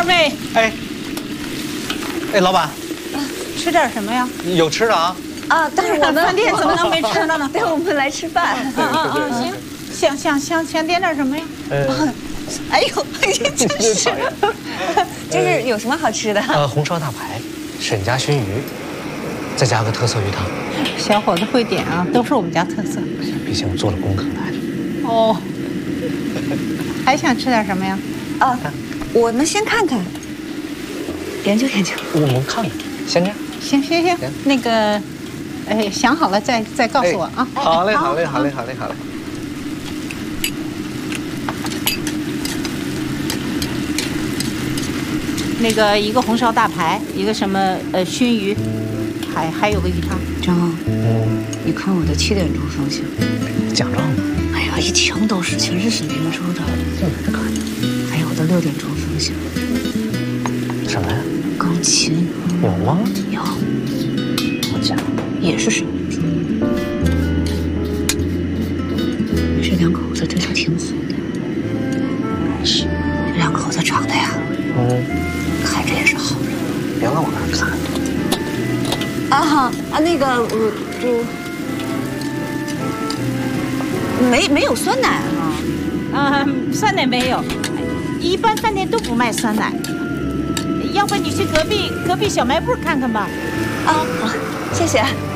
妹， 哎，老板， 吃点什么呀？ 有吃的啊？ 啊，但是我们饭店怎么能没吃的呢？ 对，我们来吃饭。 行，想点点什么呀？ 哎呦，就是有什么好吃的？ 红烧大排，沈家熏鱼，再加个特色鱼汤。 小伙子会点啊，都是我们家特色。 毕竟我做了功课来的。 哦，还想吃点什么呀？ 啊，我们先看看，研究研究。 我们看看，先这样。 行，那个，想好了再告诉我啊。 好嘞。 那个一个红烧大排，一个什么熏鱼，还有个鱼汤。 张浩，你看我的7点钟方向， 奖状呢？ 哎呀，一墙都是，全是水平猪的。 这没得看。 还有我的6点钟方向， 什么呀？ 钢琴。 有吗？ 有。 好家伙， 也是水平猪。这两口子对他挺好的。 是。 这两口子长得呀，看着也是好人。 别老往那儿看。 那个我就没有酸奶啊。 酸奶没有，一般饭店都不卖酸奶。要不你去隔壁小卖部看看吧。 好，谢谢。